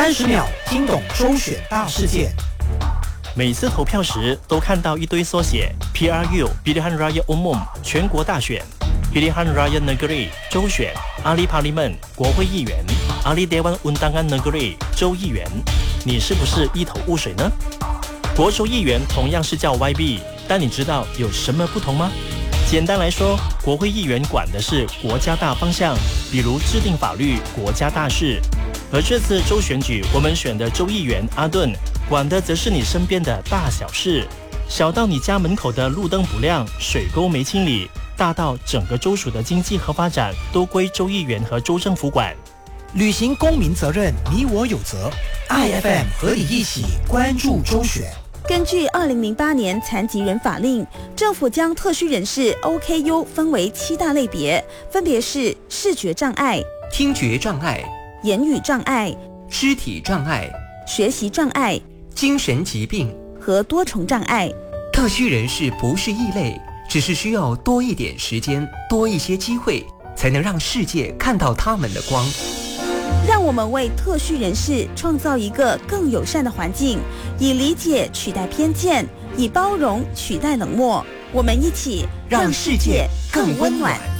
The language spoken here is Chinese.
30秒听懂周选大事件。 每次投票时都看到一堆缩写 PRU Pilihan Raya Umum 全国大选 Pilihan Raya Negeri 州选 Ahli Parlimen 国会议员 Ahli Dewan Undangan Negeri 州议员，你是不是一头雾水呢？国州议员同样是叫 YB， 但你知道有什么不同吗？简单来说，国会议员管的是国家大方向，比如制定法律、国家大事。而这次州选举，我们选的州议员阿顿管的则是你身边的大小事，小到你家门口的路灯不亮、水沟没清理，大到整个州属的经济和发展都归州议员和州政府管。 履行公民责任，你我有责。IFM 和你一起关注周选。 根据2008年残疾人法令，政府将特需人士 OKU 分为7大类别，分别是视觉障碍、 听觉障碍、 言语障碍、 肢体障碍、 学习障碍、 精神疾病和多重障碍。 特需人士不是异类，只是需要多一点时间，多一些机会，才能让世界看到他们的光。 让我们为特需人士创造一个更友善的环境，以理解取代偏见，以包容取代冷漠。我们一起让世界更温暖。